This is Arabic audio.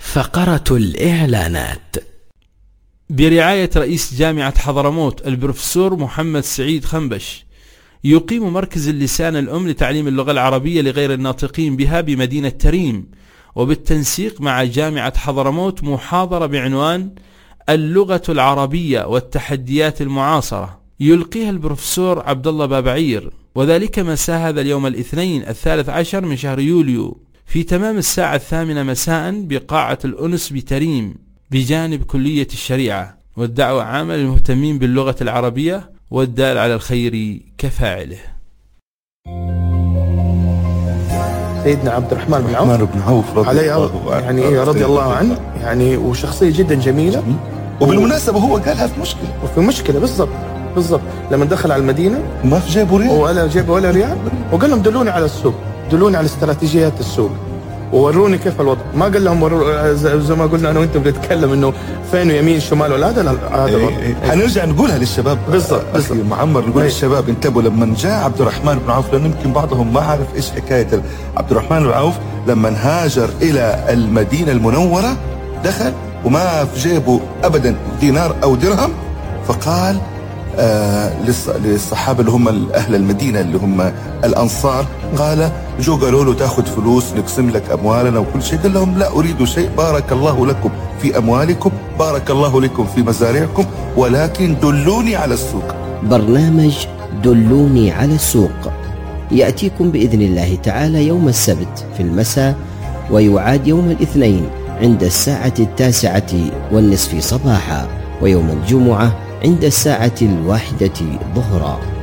فقرة الإعلانات برعاية رئيس جامعة حضرموت البروفيسور محمد سعيد خنبش. يقيم مركز اللسان الأم لتعليم اللغة العربية لغير الناطقين بها بمدينة تريم، وبالتنسيق مع جامعة حضرموت، محاضرة بعنوان اللغة العربية والتحديات المعاصرة، يلقيها البروفيسور عبد الله بابعير، وذلك مساء هذا اليوم الاثنين 13 من شهر يوليو في تمام الساعة 8 مساء بقاعة الأنس بتريم بجانب كلية الشريعة. والدعوة عامة للمهتمين باللغة العربية والدال على الخير كفاعله. سيدنا عبد الرحمن بن عوف رضي الله عنه يعني، وشخصية جدا جميلة. وبالمناسبة هو قالها في مشكلة، وفي مشكلة بالضبط لما دخل على المدينة ما في جيبه ريال ولا ريال، وقال لهم دلوني على السوق، دلوني على استراتيجيات السوق ووروني كيف الوضع. ما قال لهم زي ما قلنا انا وانت بنتكلم انه فين يمين شمال ولا هذا هنرجع نقولها للشباب بالضبط معمر، نقول للشباب انتبهوا لما جاء عبد الرحمن بن عوف، لأن يمكن بعضهم ما عارف ايش حكاية عبد الرحمن بن عوف. لما هاجر الى المدينة المنورة دخل وما في جيبه ابدا دينار او درهم، فقال للصحابة اللي هم أهل المدينة اللي هم الأنصار، قال جو قالوا له تأخذ فلوس نقسم لك أموالنا وكل شيء، قال لهم لا أريد شيء، بارك الله لكم في أموالكم، بارك الله لكم في مزارعكم، ولكن دلوني على السوق. برنامج دلوني على السوق يأتيكم بإذن الله تعالى يوم السبت في المساء، ويعاد يوم الاثنين عند الساعة 9:30 صباحا، ويوم الجمعة عند الساعة 1 ظهرا.